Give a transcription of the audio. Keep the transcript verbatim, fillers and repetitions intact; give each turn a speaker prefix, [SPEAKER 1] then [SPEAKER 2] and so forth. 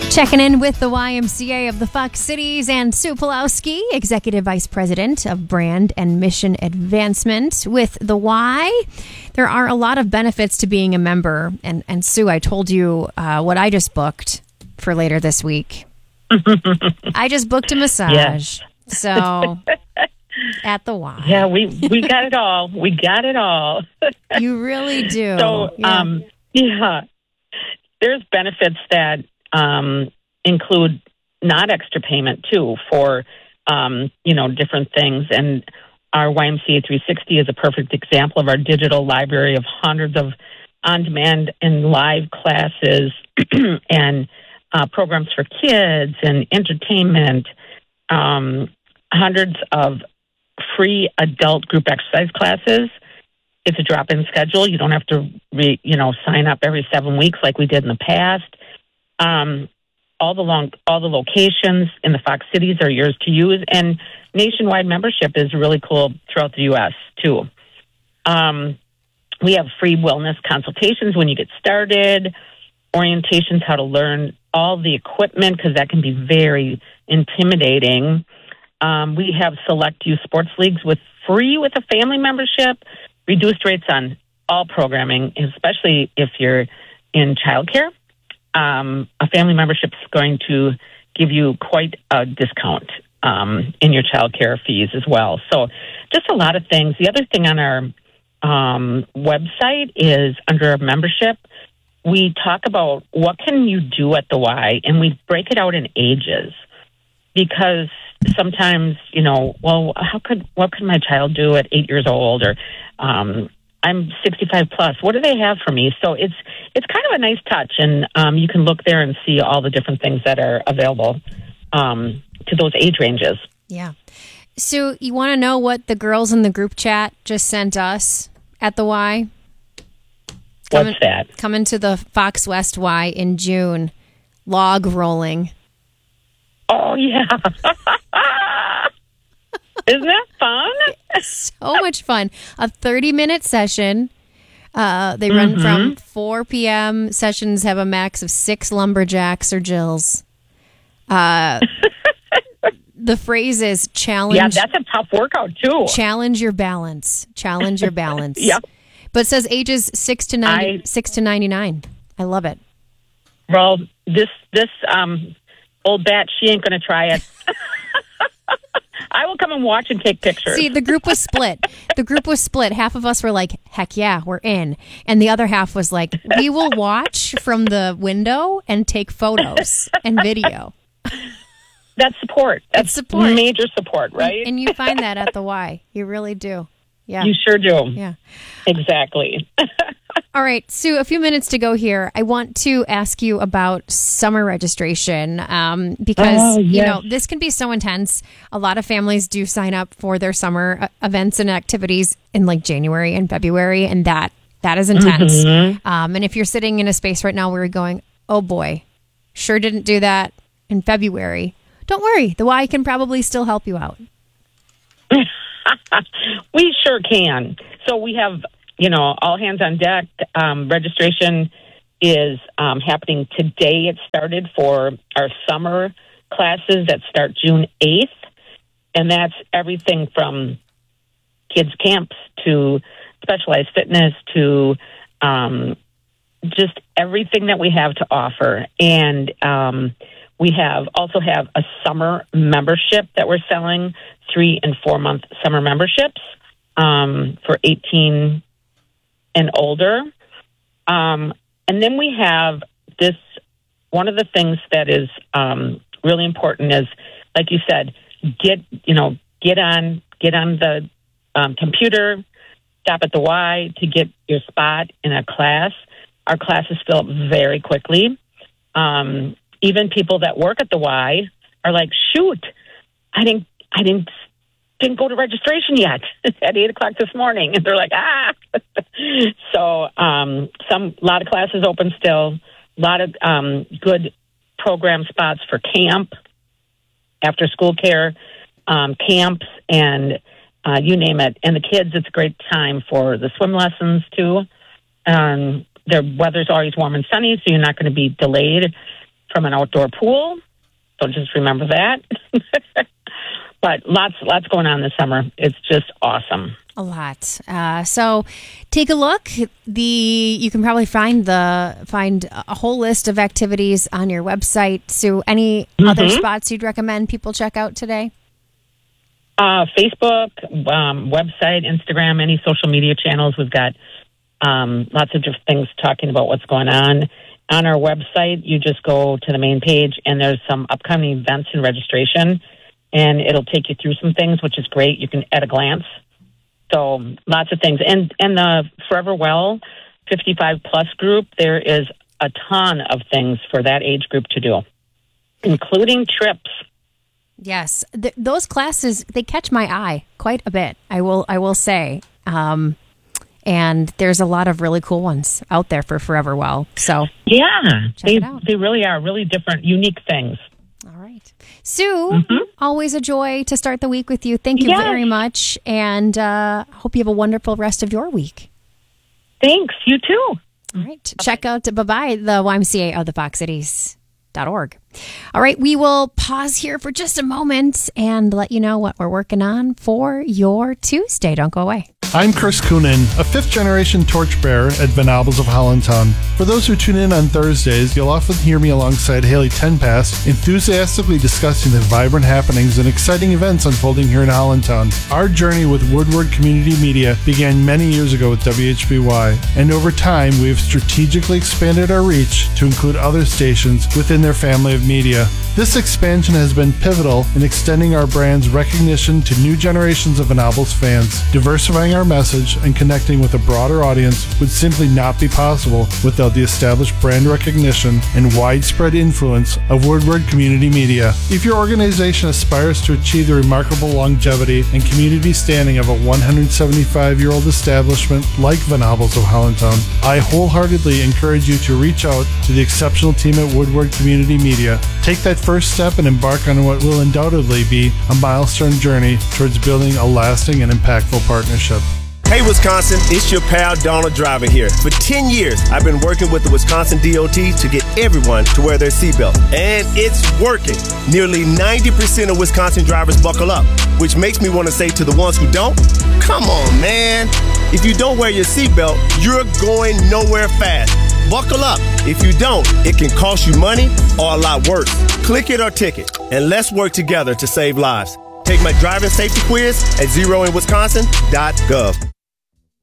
[SPEAKER 1] Checking in with the Y M C A of the Fox Cities and Sue Pulowski, Executive Vice President of Brand and Mission Advancement with the Y. There are a lot of benefits to being a member. And, and Sue, I told you uh, what I just booked for later this week. I just booked a massage.
[SPEAKER 2] Yes.
[SPEAKER 1] So at the Y.
[SPEAKER 2] Yeah, we, we got it all. We got it all.
[SPEAKER 1] You really do.
[SPEAKER 2] So,
[SPEAKER 1] yeah.
[SPEAKER 2] um, yeah, there's benefits that um, include not extra payment, too, for, um, you know, different things. And our Y M C A three sixty is a perfect example of our digital library of hundreds of on-demand and live classes and uh, programs for kids and entertainment, um, hundreds of free adult group exercise classes. It's a drop-in schedule. You don't have to, re, you know, sign up every seven weeks like we did in the past. Um, all the long, all the locations in the Fox Cities are yours to use, and nationwide membership is really cool throughout the U S too. Um, we have free wellness consultations when you get started, orientations how to learn all the equipment because that can be very intimidating. Um, we have select youth sports leagues with free with a family membership, reduced rates on all programming, especially if you're in childcare. Um, a family membership is going to give you quite a discount um, in your childcare fees as well. So just a lot of things. The other thing on our um, website is under our membership, we talk about what can you do at the Y, and we break it out in ages because sometimes, you know, well, how could what could my child do at eight years old, or um, I'm sixty-five plus. What do they have for me? So it's it's kind of a nice touch, and um, you can look there and see all the different things that are available um, to those age ranges.
[SPEAKER 1] Yeah. So you want to know what the girls in the group chat just sent us at the Y? Coming,
[SPEAKER 2] What's that?
[SPEAKER 1] Coming to the Fox West Y in June. Log rolling.
[SPEAKER 2] Oh, yeah. Isn't that fun?
[SPEAKER 1] So much fun. A thirty-minute session. Uh, they run
[SPEAKER 2] Mm-hmm.
[SPEAKER 1] from four p.m. Sessions have a max of six lumberjacks or Jills. Uh, the phrase is challenge.
[SPEAKER 2] Yeah, that's a tough workout, too.
[SPEAKER 1] Challenge your balance. Challenge your balance.
[SPEAKER 2] Yep.
[SPEAKER 1] But it says ages six to ninety,
[SPEAKER 2] I-
[SPEAKER 1] six to ninety-nine. I love it.
[SPEAKER 2] Well, this this um, old bat, she ain't going to try it. I will come and watch and take pictures.
[SPEAKER 1] See, the group was split. The group was split. Half of us were like, heck yeah, we're in. And the other half was like, we will watch from the window and take photos and video.
[SPEAKER 2] That's support. That's
[SPEAKER 1] It's support.
[SPEAKER 2] Major support, right?
[SPEAKER 1] And you find that at the Y. You really do. Yeah.
[SPEAKER 2] You sure do.
[SPEAKER 1] Yeah.
[SPEAKER 2] Exactly.
[SPEAKER 1] All right, Sue, a few minutes to go here. I want to ask you about summer registration um, because,
[SPEAKER 2] Oh,
[SPEAKER 1] you
[SPEAKER 2] yes.
[SPEAKER 1] know, this can be so intense. A lot of families do sign up for their summer uh, events and activities in like January and February, and that that is intense.
[SPEAKER 2] Mm-hmm.
[SPEAKER 1] Um, and if you're sitting in a space right now where you're going, oh boy, sure didn't do that in February, don't worry. The Y can probably still help you out.
[SPEAKER 2] We sure can. So we have, you know, all hands on deck. Um, registration is um, happening today. It started for our summer classes that start June eighth. And that's everything from kids camps to specialized fitness to um, just everything that we have to offer. And um, we have also have a summer membership that we're selling, three and four month summer memberships um, for eighteen and older. Um, and then we have this, one of the things that is um, really important is, like you said, get, you know, get on, get on the um, computer, stop at the Y to get your spot in a class. Our classes fill up very quickly. Um, even people that work at the Y are like, shoot, I didn't, I didn't, didn't go to registration yet at eight o'clock this morning. And they're like, ah. so um, some, a lot of classes open still, a lot of um, good program spots for camp, after school care, um, camps, and uh, you name it. And the kids, it's a great time for the swim lessons too. Um, the weather's always warm and sunny, so you're not going to be delayed. from an outdoor pool. So just remember that. But lots, lots going on this summer. It's just awesome.
[SPEAKER 1] A lot. Uh, so take a look. The you can probably find the find a whole list of activities on your website. Sue, any mm-hmm. other spots you'd recommend people check out today?
[SPEAKER 2] Uh, Facebook, um, website, Instagram, any social media channels. We've got um, lots of different things talking about what's going on. On our website, you just go to the main page, and there's some upcoming events and registration, and it'll take you through some things, which is great. You can at a glance. So lots of things. And and the Forever Well fifty-five plus group, there is a ton of things for that age group to do, including trips.
[SPEAKER 1] Yes. Th- those classes, they catch my eye quite a bit, I will I will say. Um, and there's a lot of really cool ones out there for Forever Well. So
[SPEAKER 2] yeah,
[SPEAKER 1] check
[SPEAKER 2] they,
[SPEAKER 1] it out.
[SPEAKER 2] They really are really different, unique things.
[SPEAKER 1] All right. Sue,
[SPEAKER 2] mm-hmm.
[SPEAKER 1] always a joy to start the week with you. Thank you
[SPEAKER 2] yes.
[SPEAKER 1] very much. And uh, hope you have a wonderful rest of your week.
[SPEAKER 2] Thanks. You too.
[SPEAKER 1] All right. Bye-bye. Check out, bye-bye, the Y M C A of the Fox Cities dot org. All right. We will pause here for just a moment and let you know what we're working on for your Tuesday. Don't go away.
[SPEAKER 3] I'm Chris Coonan, a fifth-generation torchbearer at Venables of Hollandtown. For those who tune in on Thursdays, you'll often hear me alongside Haley Tenpass enthusiastically discussing the vibrant happenings and exciting events unfolding here in Hollandtown. Our journey with Woodward Community Media began many years ago with W H B Y, and over time we have strategically expanded our reach to include other stations within their family of media. This expansion has been pivotal in extending our brand's recognition to new generations of Venables fans. Diversifying our message and connecting with a broader audience would simply not be possible without the established brand recognition and widespread influence of Woodward Community Media. If your organization aspires to achieve the remarkable longevity and community standing of a one hundred seventy-five-year-old establishment like Venables of Hollandtown, I wholeheartedly encourage you to reach out to the exceptional team at Woodward Community Media. Take that first step and embark on what will undoubtedly be a milestone journey towards building a lasting and impactful partnership.
[SPEAKER 4] Hey Wisconsin, it's your pal Donald Driver here. For ten years, I've been working with the Wisconsin D O T to get everyone to wear their seatbelt. And it's working. Nearly ninety percent of Wisconsin drivers buckle up, which makes me want to say to the ones who don't, come on, man. If you don't wear your seatbelt, you're going nowhere fast. Buckle up. If you don't, it can cost you money or a lot worse. Click it or ticket, and let's work together to save lives. Take my driving safety quiz at zero in wisconsin dot gov.